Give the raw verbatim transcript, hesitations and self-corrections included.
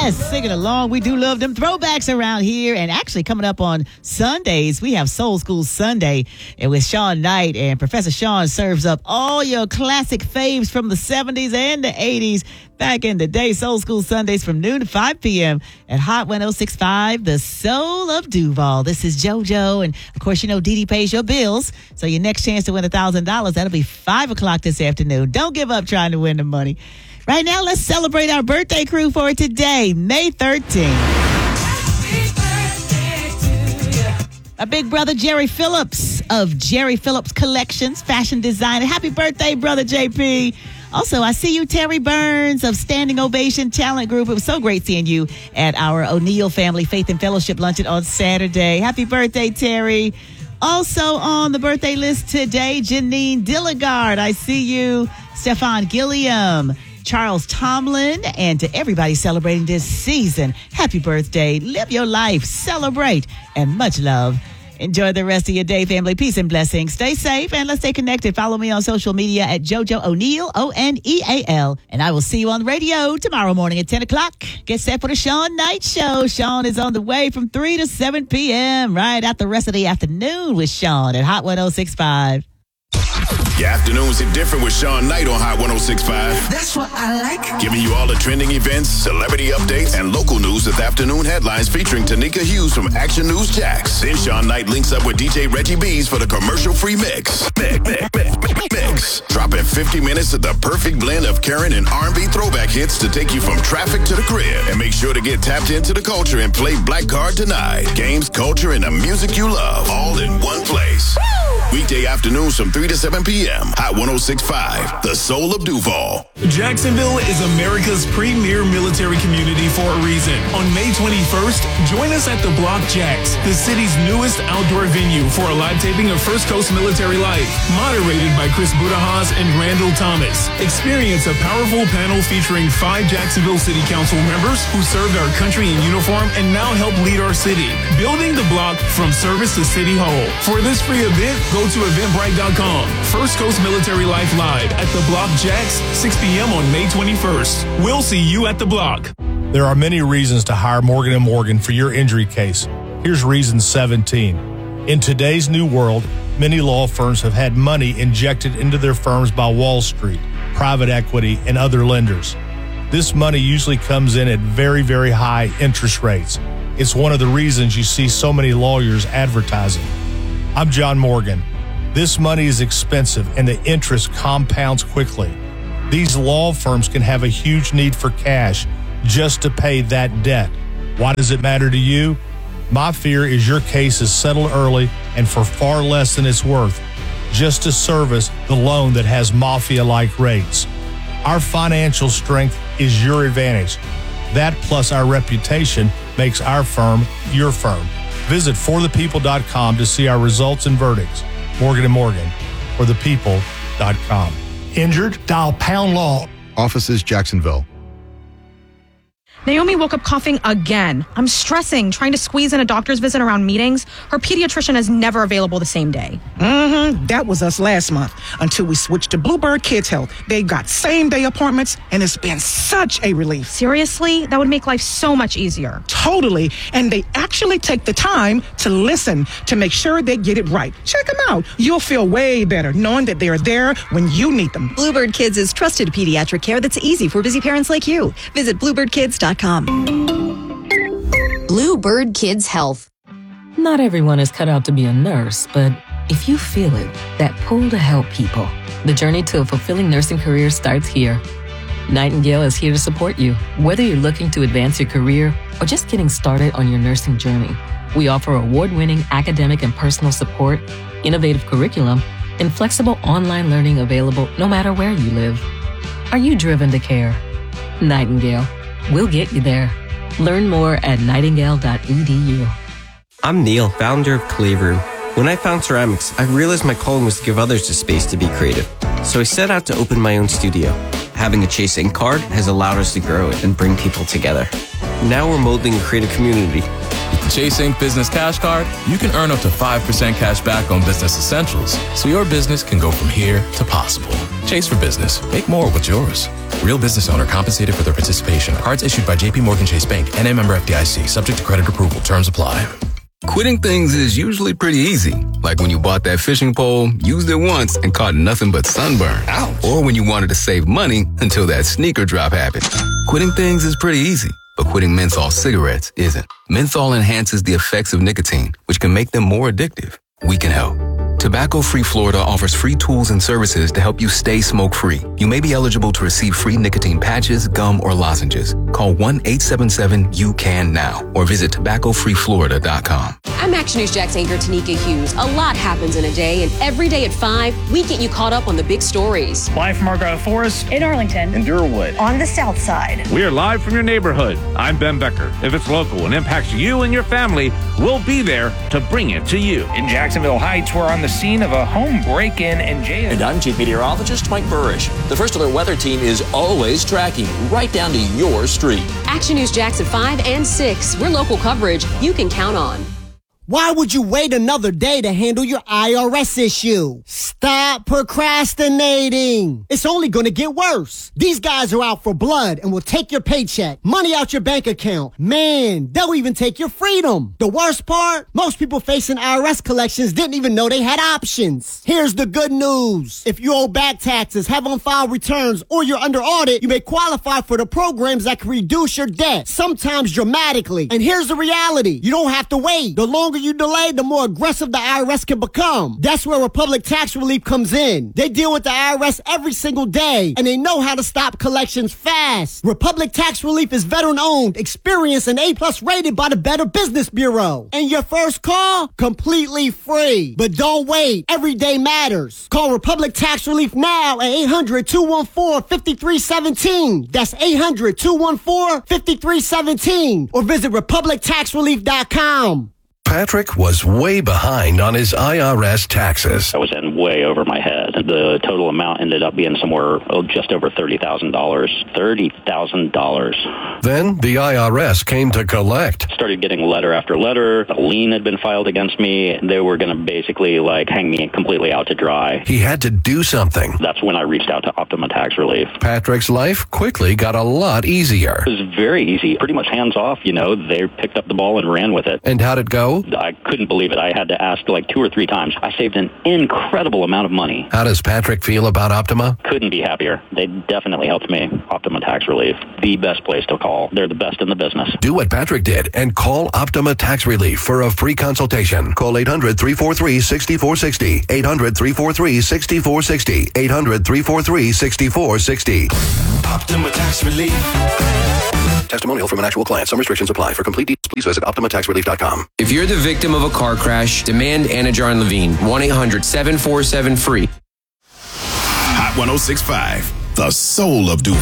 Yes, singing along. We do love them throwbacks around here. And actually coming up on Sundays, we have Soul School Sunday and with Sean Knight. And Professor Sean serves up all your classic faves from the seventies and the eighties. Back in the day, Soul School Sundays from noon to five p.m. at Hot one oh six point five, the soul of Duval. This is JoJo. And, of course, you know Dee Dee pays your bills. So your next chance to win one thousand dollars, that'll be five o'clock this afternoon. Don't give up trying to win the money. Right now, let's celebrate our birthday crew for today, May thirteenth. My big brother, Jerry Phillips of Jerry Phillips Collections, fashion designer. Happy birthday, brother J P. Also, I see you, Terry Burns of Standing Ovation Talent Group. It was so great seeing you at our O'Neill Family Faith and Fellowship Luncheon on Saturday. Happy birthday, Terry. Also on the birthday list today, Janine Dilligard. I see you, Stefan Gilliam, Charles Tomlin, and to everybody celebrating this season, happy birthday. Live your life, celebrate, and much love. Enjoy the rest of your day, family. Peace and blessings. Stay safe, and let's stay connected. Follow me on social media at JoJo O'Neill, O N E A L. And I will see you on the radio tomorrow morning at ten o'clock. Get set for the Sean Knight Show. Sean is on the way from three to seven p.m. right at the rest of the afternoon with Sean at Hot one oh six point five. Your afternoons are different with Sean Knight on Hot one oh six point five. That's what I like. Giving you all the trending events, celebrity updates, and local news with afternoon headlines featuring Tanika Hughes from Action News Jax. Then Sean Knight links up with D J Reggie B's for the commercial-free mix. Mix, mix, mix, mix. Dropping fifty minutes of the perfect blend of current and R and B throwback hits to take you from traffic to the crib. And make sure to get tapped into the culture and play Black Card tonight. Games, culture, and the music you love, all in one place. Woo! Weekday afternoons from three to seven p.m. Hot one oh six point five, the soul of Duval. Jacksonville is America's premier military community for a reason. On May twenty-first, join us at the Block Jax, the city's newest outdoor venue for a live taping of First Coast Military Life, moderated by Chris Budahas and Randall Thomas. Experience a powerful panel featuring five Jacksonville City Council members who served our country in uniform and now help lead our city, building the block from service to City Hall. For this free event, go to eventbrite dot com. First Coast Military Life Live at the Block Jax, six p.m. on May twenty-first. We'll see you at the Block. There are many reasons to hire Morgan and Morgan for your injury case. Here's reason seventeen. In today's new world, many law firms have had money injected into their firms by Wall Street, private equity, and other lenders. This money usually comes in at very, very high interest rates. It's one of the reasons you see so many lawyers advertising. I'm John Morgan. This money is expensive and the interest compounds quickly. These law firms can have a huge need for cash just to pay that debt. Why does it matter to you? My fear is your case is settled early and for far less than it's worth, just to service the loan that has mafia-like rates. Our financial strength is your advantage. That plus our reputation makes our firm your firm. Visit for the people dot com to see our results and verdicts. Morgan and Morgan, for the people dot com. Injured? Dial pound law. Offices, Jacksonville. Naomi woke up coughing again. I'm stressing, trying to squeeze in a doctor's visit around meetings. Her pediatrician is never available the same day. Mm-hmm. That was us last month until we switched to Bluebird Kids Health. They got same-day appointments, and it's been such a relief. Seriously? That would make life so much easier. Totally. And they actually take the time to listen to make sure they get it right. Check them out. You'll feel way better knowing that they are there when you need them. Bluebird Kids is trusted pediatric care that's easy for busy parents like you. Visit bluebird kids dot com. Bluebird Kids Health. Not everyone is cut out to be a nurse, but if you feel it, that pull to help people, the journey to a fulfilling nursing career starts here. Nightingale is here to support you, whether you're looking to advance your career or just getting started on your nursing journey. We offer award-winning academic and personal support, innovative curriculum, and flexible online learning available no matter where you live. Are you driven to care? Nightingale. We'll get you there. Learn more at nightingale dot e d u. I'm Neil, founder of Clay Room. When I found ceramics, I realized my calling was to give others the space to be creative. So I set out to open my own studio. Having a Chase Ink card has allowed us to grow it and bring people together. Now we're molding a creative community. With the Chase Ink Business Cash Card, you can earn up to five percent cash back on business essentials, so your business can go from here to possible. Chase for business. Make more what's yours. Real business owner compensated for their participation. Cards issued by J P Morgan Chase Bank, N A member F D I C. Subject to credit approval. Terms apply. Quitting things is usually pretty easy. Like when you bought that fishing pole, used it once, and caught nothing but sunburn. Ouch. Or when you wanted to save money until that sneaker drop happened. Quitting things is pretty easy. But quitting menthol cigarettes isn't. Menthol enhances the effects of nicotine, which can make them more addictive. We can help. Tobacco-Free Florida offers free tools and services to help you stay smoke-free. You may be eligible to receive free nicotine patches, gum, or lozenges. Call one eight seven seven U C A N now or visit tobacco free florida dot com. I'm Action News Jax anchor Tanika Hughes. A lot happens in a day, and every day at five, we get you caught up on the big stories. Live from Argyle Forest, in Arlington, in Durwood, on the south side. We are live from your neighborhood. I'm Ben Becker. If it's local and impacts you and your family, we'll be there to bring it to you. In Jacksonville Heights, we're on the scene of a home break-in and jail. And I'm Chief Meteorologist Mike Burrish. The First Alert Weather Team is always tracking right down to your street. Action News Jax at five and six. We're local coverage you can count on. Why would you wait another day to handle your I R S issue? Stop procrastinating. It's only going to get worse. These guys are out for blood and will take your paycheck, money out your bank account. Man, they'll even take your freedom. The worst part? Most people facing I R S collections didn't even know they had options. Here's the good news. If you owe back taxes, have on-file returns, or you're under audit, you may qualify for the programs that can reduce your debt, sometimes dramatically. And here's the reality. You don't have to wait. The longer you delay, the more aggressive the I R S can become. That's where Republic Tax Relief comes in. They deal with the I R S every single day, and they know how to stop collections fast. Republic Tax Relief is veteran-owned, experienced, and A-plus rated by the Better Business Bureau. And your first call? Completely free. But don't wait. Every day matters. Call Republic Tax Relief now at eight hundred, two one four, five three one seven. That's eight hundred, two one four, five three one seven. Or visit republic tax relief dot com. Patrick was way behind on his I R S taxes. I was in way over my head. The total amount ended up being somewhere oh, just over thirty thousand dollars. thirty thousand dollars. Then the I R S came to collect. Started getting letter after letter. A lien had been filed against me. They were going to basically like hang me completely out to dry. He had to do something. That's when I reached out to Optima Tax Relief. Patrick's life quickly got a lot easier. It was very easy. Pretty much hands off, you know. They picked up the ball and ran with it. And how'd it go? I couldn't believe it. I had to ask like two or three times. I saved an incredible amount of money. How does Patrick feel about Optima? Couldn't be happier. They definitely helped me. Optima Tax Relief, the best place to call. They're the best in the business. Do what Patrick did and call Optima Tax Relief for a free consultation. Call eight hundred, three four three, six four six zero. eight hundred, three four three, six four six zero. eight hundred, three four three, six four six zero. Optima Tax Relief. Testimonial from an actual client. Some restrictions apply. For complete details, please visit optima tax relief dot com. If you're the victim of a car crash, demand Anajar and Levine. one eight hundred, seven four seven, free. Hot one oh six point five, the soul of Duval.